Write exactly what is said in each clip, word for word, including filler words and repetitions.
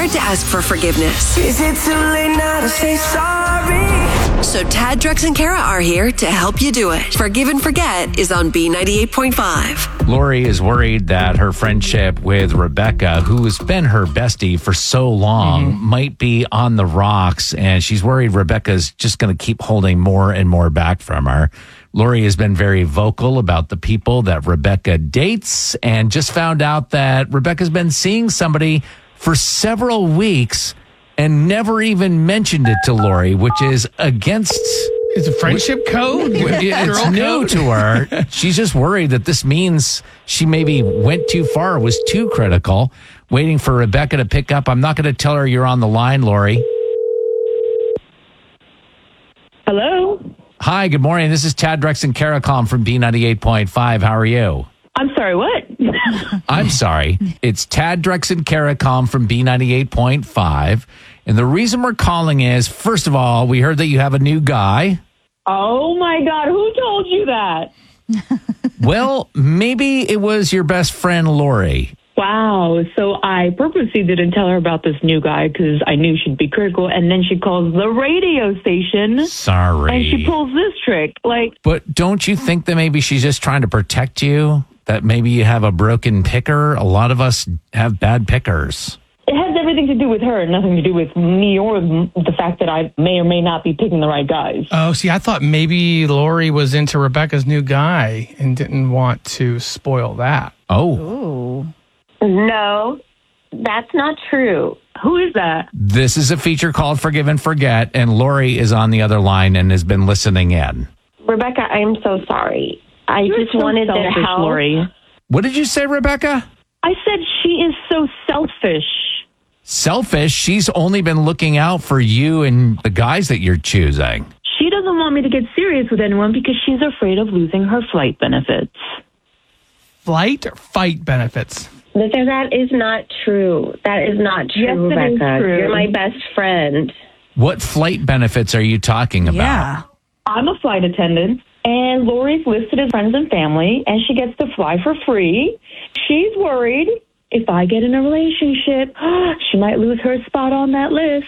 hard to ask for forgiveness. Is it too late now to say sorry? So Tad, Drex, and Kara are here to help you do it. Forgive and Forget is on B ninety-eight point five. Lori is worried that her friendship with Rebecca, who has been her bestie for so long, mm-hmm. might be on the rocks, and she's worried Rebecca's just going to keep holding more and more back from her. Lori has been very vocal about the people that Rebecca dates and just found out that Rebecca's been seeing somebody for several weeks and never even mentioned it to Lori, which is against... It's a friendship code? It's new to her. She's just worried that this means she maybe went too far, was too critical, waiting for Rebecca to pick up. I'm not going to tell her you're on the line, Lori. Hello? Hi, good morning. This is Tad, Drex, and Kara calling from B ninety-eight point five. How are you? I'm sorry, what? I'm sorry. It's Tad, Drex, and Kara calling from B ninety-eight point five. And the reason we're calling is, first of all, we heard that you have a new guy. Oh, my God. Who told you that? Well, maybe it was your best friend, Lori. Wow. So I purposely didn't tell her about this new guy because I knew she'd be critical. And then she calls the radio station. Sorry. And she pulls this trick. Like, But don't you think that maybe she's just trying to protect you? That maybe you have a broken picker? A lot of us have bad pickers. It has everything to do with her, nothing to do with me or the fact that I may or may not be picking the right guys. Oh, see, I thought maybe Lori was into Rebecca's new guy and didn't want to spoil that. Oh. Ooh. No, that's not true. Who is that? This is a feature called Forgive and Forget, and Lori is on the other line and has been listening in. Rebecca, I'm so sorry. I You're just so wanted selfish, to help. Lori. What did you say, Rebecca? I said she is so selfish. Selfish? She's only been looking out for you and the guys that you're choosing. She doesn't want me to get serious with anyone because she's afraid of losing her flight benefits. Flight or fight benefits? Listen, that is not true. That is not true, Yes, it is Rebecca. true. You're my best friend. What flight benefits are you talking about? Yeah. I'm a flight attendant, and Lori's listed as friends and family, and she gets to fly for free. She's worried if I get in a relationship, she might lose her spot on that list.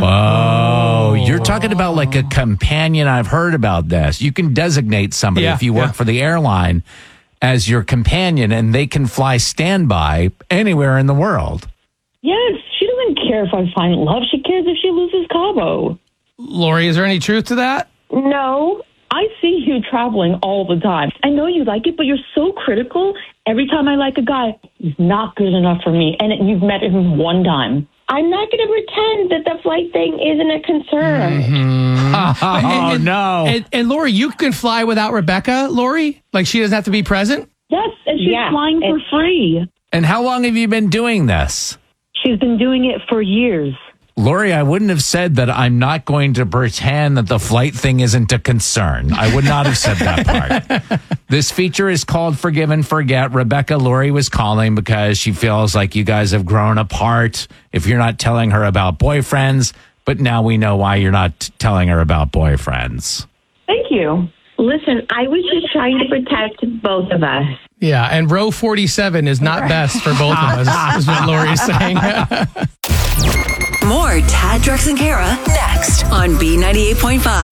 Whoa. You're talking about like a companion. I've heard about this. You can designate somebody Yeah, if you work yeah. for the airline as your companion, and they can fly standby anywhere in the world. Yes, she doesn't care if I find love. She cares if she loses Cabo. Lori, is there any truth to that? No. I see you traveling all the time. I know you like it, but you're so critical. Every time I like a guy, he's not good enough for me. And you've met him one time. I'm not going to pretend that the flight thing isn't a concern. Mm-hmm. Oh, and, no. And, and Lori, you can fly without Rebecca, Lori? Like she doesn't have to be present? Yes, and she's Yeah, flying for it's- free. And how long have you been doing this? She's been doing it for years. Lori, I wouldn't have said that I'm not going to pretend that the flight thing isn't a concern. I would not have said that part. This feature is called Forgive and Forget. Rebecca, Lori was calling because she feels like you guys have grown apart if you're not telling her about boyfriends, but now we know why you're not telling her about boyfriends. Thank you. Listen, I was just trying to protect both of us. Yeah, and row forty-seven is not best for both of us, is what Lori's saying. More Tad, Drex, and Kara next on B ninety-eight point five.